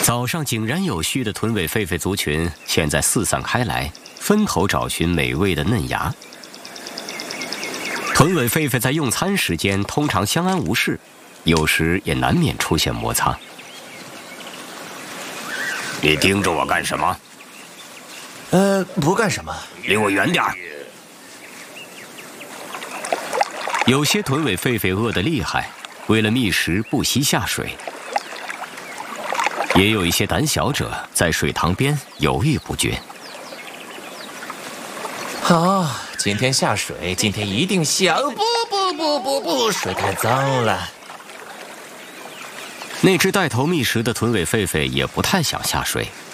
早上井然有序的豚尾狒狒族群，现在四散开来，分头找寻美味的嫩芽。豚尾狒狒在用餐时间通常相安无事，有时也难免出现摩擦。你盯着我干什么？ 不干什么， 离我远点儿。有些豚尾狒狒饿得厉害，为了觅食不惜下水。也有一些胆小者在水塘边犹豫不决。 好，今天下水，今天一定下。不，水太脏了。 那只带头觅食的豚尾狒狒也不太想下水，